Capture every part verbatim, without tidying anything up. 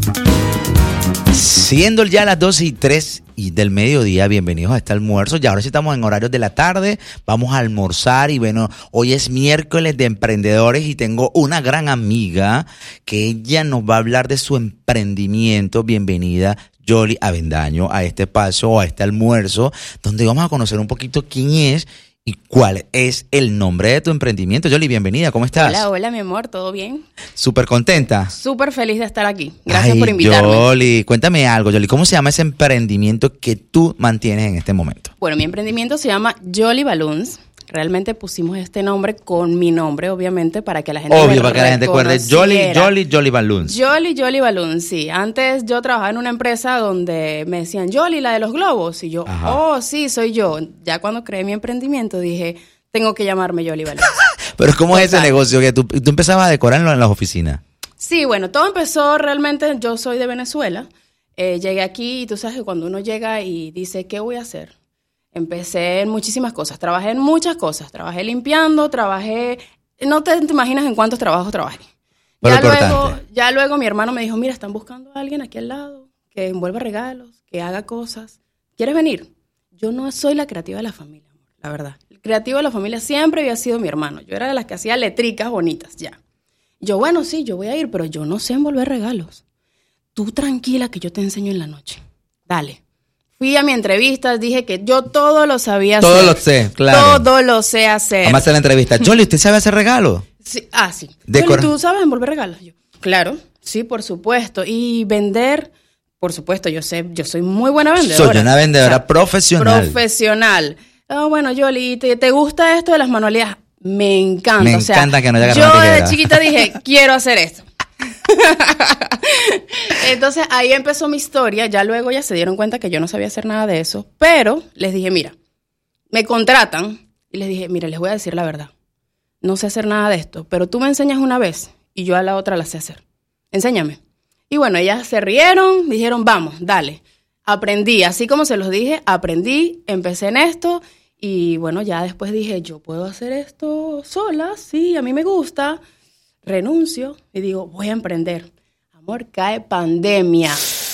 Siendo ya las doce y tres y del mediodía, bienvenidos a este almuerzo. Ya ahora sí estamos en horarios de la tarde, vamos a almorzar y bueno, hoy es miércoles de emprendedores y tengo una gran amiga que ella nos va a hablar de su emprendimiento. Bienvenida, Yoli Avendaño, a este espacio, a este almuerzo, donde vamos a conocer un poquito quién es y cuál es el nombre de tu emprendimiento. Yoli, bienvenida, ¿cómo estás? Hola, hola, mi amor, ¿todo bien? Súper contenta. Súper feliz de estar aquí. Gracias Ay, por invitarme. Yoli, cuéntame algo, Yoli. ¿Cómo se llama ese emprendimiento que tú mantienes en este momento? Bueno, mi emprendimiento se llama Jolly Balloons. Realmente pusimos este nombre con mi nombre, obviamente, para que la gente Obvio, para que la gente recuerde. Jolly, Jolly, Jolly Balloons. Jolly, Jolly Balloons, sí. Antes yo trabajaba en una empresa donde me decían, Jolly, la de los globos. Y yo, Ajá. oh, sí, soy yo. Ya cuando creé mi emprendimiento dije, tengo que llamarme Jolly Balloons. Pero ¿cómo es ese negocio? que tú, tú empezabas a decorarlo en las oficinas? Sí, bueno, todo empezó realmente, yo soy de Venezuela. Eh, llegué aquí y tú sabes que cuando uno llega y dice, ¿qué voy a hacer? Empecé en muchísimas cosas, trabajé en muchas cosas, trabajé limpiando, trabajé, no te, te imaginas en cuántos trabajos trabajé. Pero ya importante. luego, ya luego mi hermano me dijo, mira, están buscando a alguien aquí al lado, que envuelva regalos, que haga cosas. ¿Quieres venir? Yo no soy la creativa de la familia, la verdad. El creativo de la familia siempre había sido mi hermano. Yo era de las que hacía letricas bonitas, ya. Yo, bueno, sí, yo voy a ir, pero yo no sé envolver regalos. Tú tranquila que yo te enseño en la noche. Dale. Fui a mi entrevista, dije que yo todo lo sabía todo hacer. Todo lo sé, claro. Todo lo sé hacer. Vamos a hacer la entrevista. Jolly, ¿usted sabe hacer regalos? Sí, ah, sí. Decora- Jolly, ¿tú sabes envolver regalos? Yo, claro, sí, por supuesto. Y vender, por supuesto, yo sé, yo soy muy buena vendedora. Soy una vendedora o sea, profesional. Profesional. Oh, bueno, Jolly, ¿te, ¿te gusta esto de las manualidades? Me encanta. Me o sea, encanta que no haya yo de chiquita dije, quiero hacer esto. Entonces ahí empezó mi historia. Ya luego ya se dieron cuenta que yo no sabía hacer nada de eso, pero les dije, mira, me contratan y les dije, mira, les voy a decir la verdad, no sé hacer nada de esto, pero tú me enseñas una vez y yo a la otra la sé hacer, enséñame. Y bueno, ellas se rieron, dijeron, vamos, dale. Aprendí, así como se los dije, aprendí, empecé en esto y bueno, ya después dije, yo puedo hacer esto sola, sí, a mí me gusta. Renuncio y digo, voy a emprender. Amor, cae pandemia.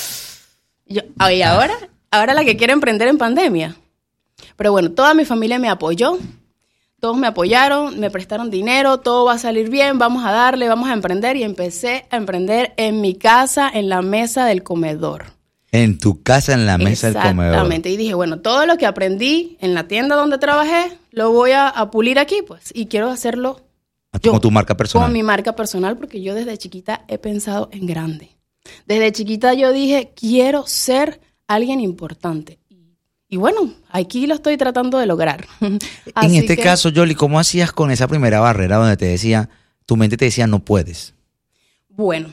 Yo, ¿y ahora? Ahora la que quiere emprender en pandemia. Pero bueno, toda mi familia me apoyó. Todos me apoyaron, me prestaron dinero, todo va a salir bien, vamos a darle, vamos a emprender. Y empecé a emprender en mi casa, en la mesa del comedor. En tu casa, en la mesa del comedor. Exactamente. Y dije, bueno, todo lo que aprendí en la tienda donde trabajé, lo voy a, a pulir aquí, pues. Y quiero hacerlo yo, con tu marca personal. Con mi marca personal, porque yo desde chiquita he pensado en grande. Desde chiquita yo dije, quiero ser alguien importante. Y, y bueno, aquí lo estoy tratando de lograr. En este que, caso, Yoli, ¿cómo hacías con esa primera barrera donde te decía, tu mente te decía, no puedes? Bueno,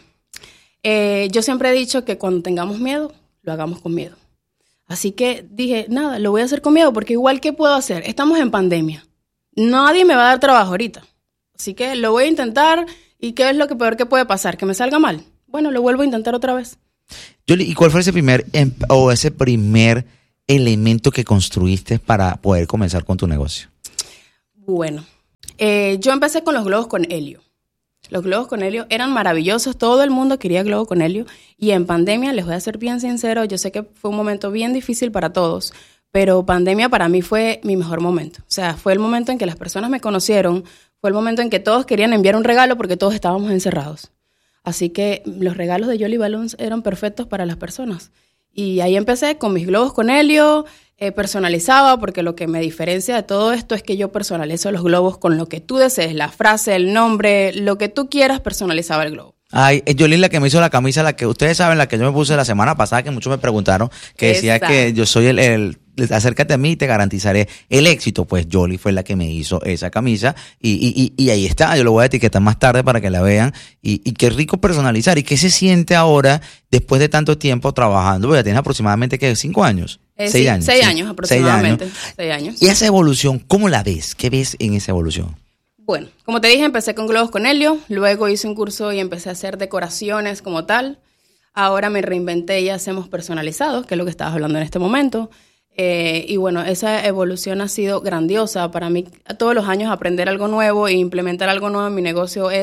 eh, yo siempre he dicho que cuando tengamos miedo, lo hagamos con miedo. Así que dije, nada, lo voy a hacer con miedo, porque igual, ¿qué puedo hacer? Estamos en pandemia. Nadie me va a dar trabajo ahorita. Así que lo voy a intentar. ¿Y qué es lo que peor que puede pasar? ¿Que me salga mal? Bueno, lo vuelvo a intentar otra vez. Yoli, ¿y cuál fue ese primer o ese primer elemento que construiste para poder comenzar con tu negocio? Bueno, eh, yo empecé con los globos con helio. Los globos con helio eran maravillosos. Todo el mundo quería globos con helio. Y en pandemia, les voy a ser bien sincero, yo sé que fue un momento bien difícil para todos, pero pandemia para mí fue mi mejor momento. O sea, fue el momento en que las personas me conocieron. Fue el momento en que todos querían enviar un regalo porque todos estábamos encerrados. Así que los regalos de Jolly Balloons eran perfectos para las personas. Y ahí empecé con mis globos con helio, eh, personalizaba, porque lo que me diferencia de todo esto es que yo personalizo los globos con lo que tú desees, la frase, el nombre, lo que tú quieras, personalizaba el globo. Ay, Yoli, la que me hizo la camisa, la que ustedes saben, la que yo me puse la semana pasada, que muchos me preguntaron, que decía Esa. que yo soy el, el, acércate a mí y te garantizaré el éxito. Pues Yoli fue la que me hizo esa camisa y, y, y, y ahí está, yo lo voy a etiquetar más tarde para que la vean. Y, y qué rico personalizar. ¿Y qué se siente ahora, después de tanto tiempo trabajando? Porque ya tienes aproximadamente, ¿qué? ¿Cinco años? Eh, ¿Seis sí, años? Seis sí. años aproximadamente. Seis años. Seis años. ¿Y esa evolución, cómo la ves? ¿Qué ves en esa evolución? Bueno, como te dije, empecé con globos con helio, luego hice un curso y empecé a hacer decoraciones como tal. Ahora me reinventé y hacemos personalizados, que es lo que estabas hablando en este momento. Eh, y bueno, esa evolución ha sido grandiosa. Para mí, todos los años aprender algo nuevo e implementar algo nuevo en mi negocio es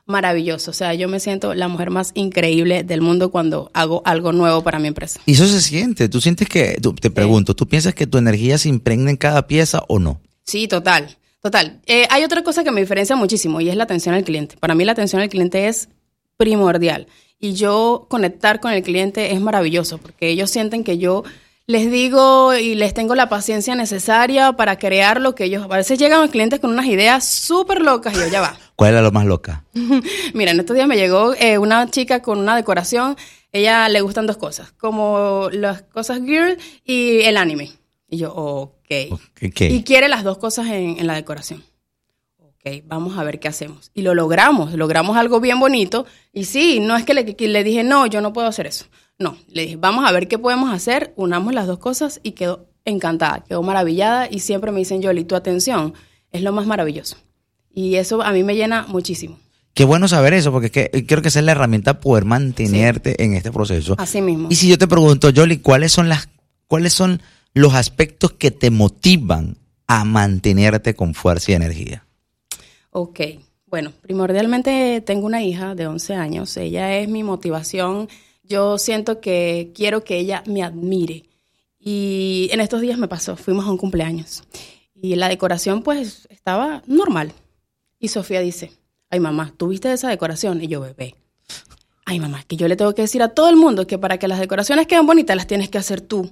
maravilloso. O sea, yo me siento la mujer más increíble del mundo cuando hago algo nuevo para mi empresa. Y eso se siente. ¿Tú sientes que, tú, te pregunto, ¿tú piensas que tu energía se impregna en cada pieza o no? Sí, total, total. Eh, hay otra cosa que me diferencia muchísimo y es la atención al cliente. Para mí la atención al cliente es primordial. Y yo conectar con el cliente es maravilloso porque ellos sienten que yo les digo y les tengo la paciencia necesaria para crear lo que ellos... A veces llegan los clientes con unas ideas súper locas y yo, ya va. ¿Cuál era lo más loca? Mira, en estos días me llegó eh, una chica con una decoración. Ella le gustan dos cosas, como las cosas girl y el anime. Y yo, ok. Okay. Y quiere las dos cosas en, en la decoración. Ok, vamos a ver qué hacemos. Y lo logramos, logramos algo bien bonito. Y sí, no es que le, que le dije, no, yo no puedo hacer eso. No, le dije, vamos a ver qué podemos hacer, unamos las dos cosas y quedó encantada, quedó maravillada y siempre me dicen, Yoli, tu atención es lo más maravilloso. Y eso a mí me llena muchísimo. Qué bueno saber eso, porque es que, creo que esa es la herramienta para poder mantenerte sí. en este proceso. Así mismo. Y si yo te pregunto, Yoli, ¿cuáles son las, cuáles son los aspectos que te motivan a mantenerte con fuerza y energía? Ok, bueno, primordialmente tengo una hija de once años, ella es mi motivación. Yo siento que quiero que ella me admire. Y en estos días me pasó, fuimos a un cumpleaños. Y la decoración, pues, estaba normal. Y Sofía dice, ay, mamá, ¿tú viste esa decoración? Y yo, bebé, ay, mamá, que yo le tengo que decir a todo el mundo que para que las decoraciones queden bonitas, las tienes que hacer tú.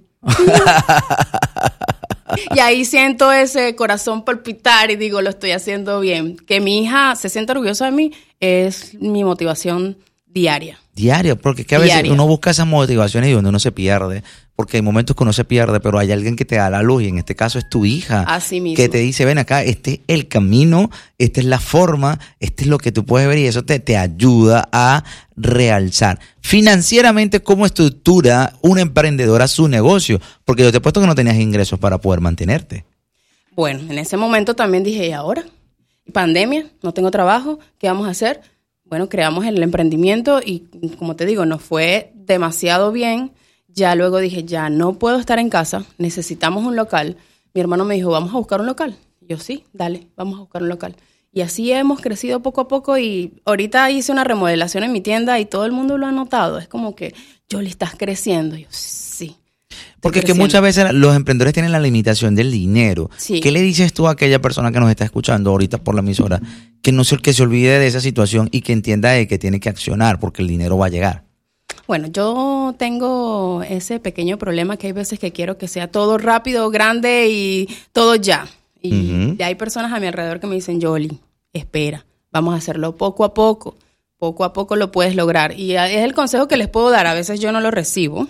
Y ahí siento ese corazón palpitar y digo, lo estoy haciendo bien. Que mi hija se sienta orgullosa de mí es mi motivación diaria. Diario, porque es que a veces Diaria. uno busca esas motivaciones y donde uno se pierde, porque hay momentos que uno se pierde, pero hay alguien que te da la luz y en este caso es tu hija. Así mismo. Que te dice, ven acá, este es el camino, esta es la forma, este es lo que tú puedes ver y eso te, te ayuda a realzar. Financieramente, ¿cómo estructura una emprendedora su negocio? Porque yo te he puesto que no tenías ingresos para poder mantenerte. Bueno, en ese momento también dije, ¿y ahora? Pandemia, no tengo trabajo, ¿qué vamos a hacer? Bueno, creamos el emprendimiento y, como te digo, nos fue demasiado bien. Ya luego dije, ya no puedo estar en casa, necesitamos un local. Mi hermano me dijo, ¿vamos a buscar un local? Y yo, sí, dale, vamos a buscar un local. Y así hemos crecido poco a poco y ahorita hice una remodelación en mi tienda y todo el mundo lo ha notado. Es como que, Yoli, estás creciendo. Y yo, sí. Porque es que muchas veces los emprendedores tienen la limitación del dinero. Sí. ¿Qué le dices tú a aquella persona que nos está escuchando ahorita por la emisora? Que no se, que se olvide de esa situación y que entienda de que tiene que accionar porque el dinero va a llegar. Bueno, yo tengo ese pequeño problema que hay veces que quiero que sea todo rápido, grande y todo ya. Y uh-huh. hay personas a mi alrededor que me dicen, Yoli, espera, vamos a hacerlo poco a poco. Poco a poco lo puedes lograr. Y es el consejo que les puedo dar. A veces yo no lo recibo,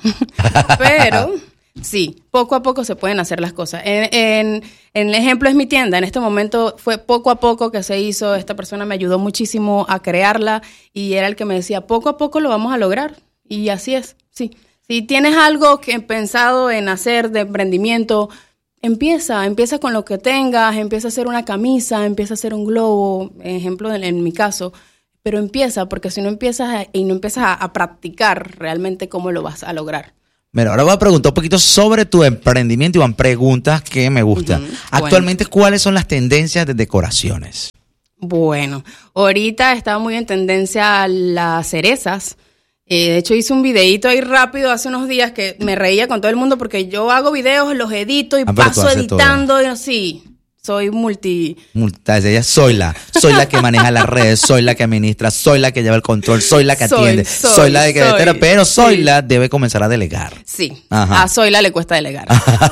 pero sí, poco a poco se pueden hacer las cosas. En, en, en el ejemplo es mi tienda. En este momento fue poco a poco que se hizo. Esta persona me ayudó muchísimo a crearla y era el que me decía, poco a poco lo vamos a lograr. Y así es, sí. Si tienes algo que pensado en hacer de emprendimiento, empieza, empieza con lo que tengas, empieza a hacer una camisa, empieza a hacer un globo, ejemplo en, en mi caso. Pero empieza, porque si no empiezas a, y no empiezas a, a practicar realmente cómo lo vas a lograr. Mira, ahora voy a preguntar un poquito sobre tu emprendimiento y van preguntas que me gustan. Uh-huh. Actualmente, bueno. ¿Cuáles son las tendencias de decoraciones? Bueno, ahorita está muy en tendencia las cerezas. Eh, de hecho, hice un videíto ahí rápido hace unos días que me reía con todo el mundo porque yo hago videos, los edito y ah, paso editando. Y así. Soy multi... Multi, soy la, soy la que maneja las redes, soy la que administra, soy la que lleva el control, soy la que atiende, soy, soy, soy la de que soy, pero soy sí. la debe comenzar a delegar. Sí, Ajá. a Soy la le cuesta delegar.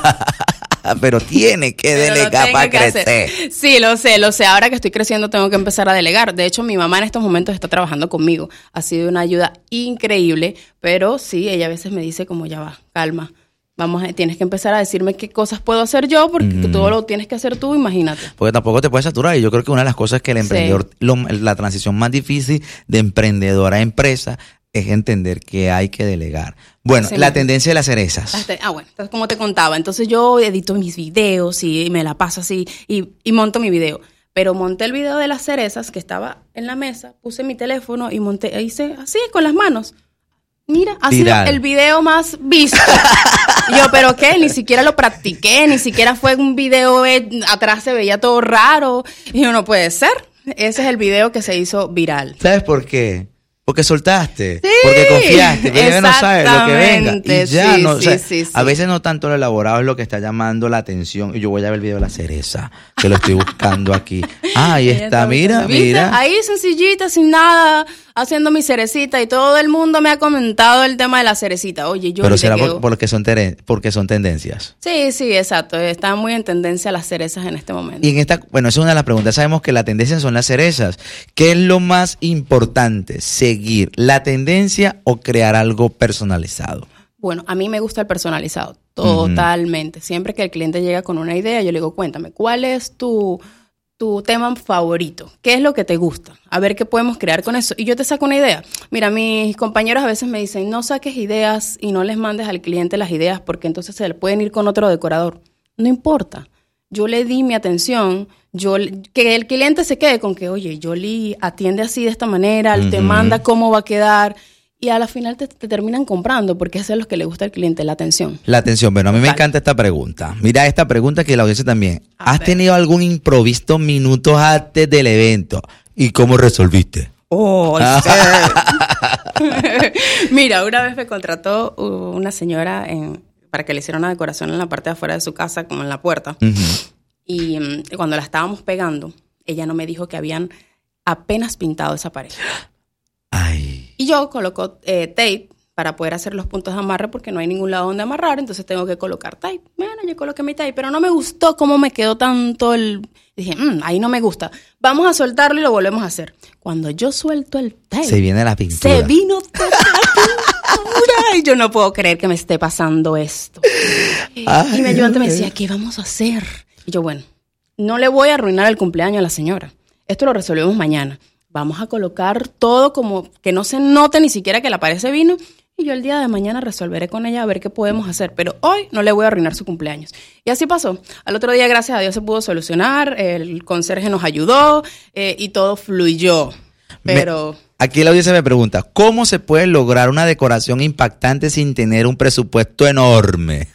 Pero tiene que pero delegar para que crecer. Hacer. Sí, lo sé, lo sé. Ahora que estoy creciendo tengo que empezar a delegar. De hecho, mi mamá en estos momentos está trabajando conmigo. Ha sido una ayuda increíble, pero sí, ella a veces me dice como ya va, calma. Vamos, a, tienes que empezar a decirme qué cosas puedo hacer yo, porque mm. todo lo tienes que hacer tú, imagínate. Porque tampoco te puedes saturar. Y yo creo que una de las cosas que el emprendedor, sí. lo, la transición más difícil de emprendedor a empresa es entender que hay que delegar. Bueno, sí, la tendencia de las cerezas. Ah, bueno, entonces como te contaba, entonces yo edito mis videos y me la paso así y, y monto mi video. Pero monté el video de las cerezas que estaba en la mesa, puse mi teléfono y monté, hice así con las manos. Mira, ha sido el video más visto. Yo, ¿pero qué? Ni siquiera lo practiqué, ni siquiera fue un video, eh, atrás se veía todo raro. Y yo, no puede ser. Ese es el video que se hizo viral. ¿Sabes por qué? Porque soltaste, Sí, porque confiaste, que ella no sabe lo que venga. Y ya, sí, no, sí, o sea, sí, sí. a veces no tanto lo elaborado es lo que está llamando la atención. Y yo voy a ver el video de la cereza, que lo estoy buscando aquí. Ah, ahí Ella está, mira, buscando. ¿Viste? mira. Ahí sencillita, sin nada, haciendo mi cerecita y todo el mundo me ha comentado el tema de la cerecita. Oye, yo Pero ni te será por- quedo. porque son tere- porque son tendencias. Sí, sí, exacto. Están muy en tendencia las cerezas en este momento. Y en esta, bueno, esa es una de las preguntas. Sabemos que la tendencia son las cerezas. ¿Qué es lo más importante? ¿Seguir la tendencia o crear algo personalizado? Bueno, a mí me gusta el personalizado, totalmente. Siempre que el cliente llega con una idea, yo le digo, cuéntame, ¿cuál es tu, tu tema favorito? ¿Qué es lo que te gusta? A ver qué podemos crear con eso. Y yo te saco una idea. Mira, mis compañeros a veces me dicen, no saques ideas y no les mandes al cliente las ideas porque entonces se le pueden ir con otro decorador. No importa. Yo le di mi atención, yo que el cliente se quede con que, oye, Yoli atiende así de esta manera, Uh-huh. te manda cómo va a quedar. Y a la final te, te terminan comprando porque eso es lo que le gusta al cliente, la atención. La atención. Bueno, a mí me Total. encanta esta pregunta. Mira esta pregunta que la audiencia también. A ¿Has ver. tenido algún improviso minutos antes del evento? ¿Y cómo resolviste? ¡Oh, Mira, una vez me contrató una señora en, para que le hiciera una decoración en la parte de afuera de su casa, como en la puerta. Ujú. Y um, cuando la estábamos pegando, ella no me dijo que habían apenas pintado esa pared. Ay. Y yo coloco eh, tape para poder hacer los puntos de amarre porque no hay ningún lado donde amarrar, entonces tengo que colocar tape. Bueno, yo coloqué mi tape, pero no me gustó cómo me quedó tanto el... Dije, mmm, ahí no me gusta. Vamos a soltarlo y lo volvemos a hacer. Cuando yo suelto el tape... Se viene la pintura. Se vino toda la pintura y yo no puedo creer que me esté pasando esto. Ay, y mi ayudante me ay. decía, ¿qué vamos a hacer? Y yo, bueno, no le voy a arruinar el cumpleaños a la señora. Esto lo resolvemos mañana. Vamos a colocar todo como que no se note ni siquiera que la pared se vino. Y yo el día de mañana resolveré con ella a ver qué podemos hacer. Pero hoy no le voy a arruinar su cumpleaños. Y así pasó. Al otro día, gracias a Dios, se pudo solucionar. El conserje nos ayudó eh, y todo fluyó. Pero... Me- aquí la audiencia me pregunta, ¿cómo se puede lograr una decoración impactante sin tener un presupuesto enorme?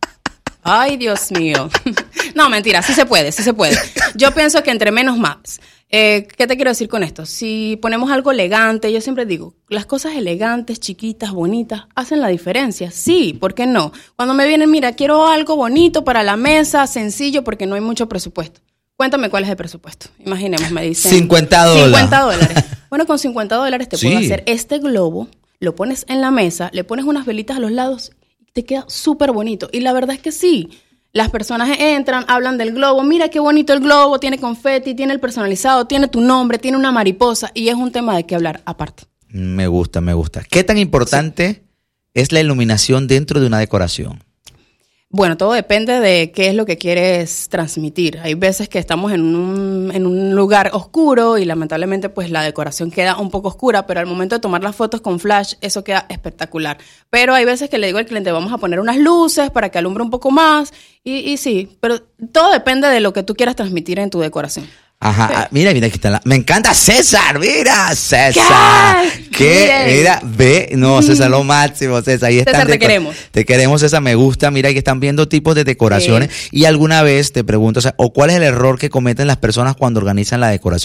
Ay, Dios mío. No, mentira, sí se puede, sí se puede. Yo pienso que entre menos más. Eh, ¿Qué te quiero decir con esto? Si ponemos algo elegante, yo siempre digo, las cosas elegantes, chiquitas, bonitas, hacen la diferencia. Sí, ¿por qué no? Cuando me vienen, mira, quiero algo bonito para la mesa, sencillo, porque no hay mucho presupuesto. Cuéntame cuál es el presupuesto. Imaginemos, me dicen... cincuenta dólares. cincuenta dólares. Bueno, con cincuenta dólares te Sí. puedo hacer este globo, lo pones en la mesa, le pones unas velitas a los lados y te queda súper bonito. Y la verdad es que sí. Las personas entran, hablan del globo. Mira qué bonito el globo, tiene confeti, tiene el personalizado, tiene tu nombre, tiene una mariposa. Y es un tema de qué hablar aparte. Me gusta, me gusta. ¿Qué tan importante es la iluminación dentro de una decoración? Bueno, todo depende de qué es lo que quieres transmitir. Hay veces que estamos en un, en un lugar oscuro y lamentablemente pues la decoración queda un poco oscura, pero al momento de tomar las fotos con flash, eso queda espectacular. Pero hay veces que le digo al cliente, vamos a poner unas luces para que alumbre un poco más. Y, y sí, pero todo depende de lo que tú quieras transmitir en tu decoración. Ajá, ah, mira, mira, aquí está la... Me encanta César, mira, César. ¿Qué? ¿Qué? Bien. Mira, ve, no, César, lo máximo, César. Ahí están César, te deco- queremos. Te queremos, César, me gusta. Mira, que están viendo tipos de decoraciones. Y alguna vez te pregunto, o sea, ¿o cuál es el error que cometen las personas cuando organizan la decoración?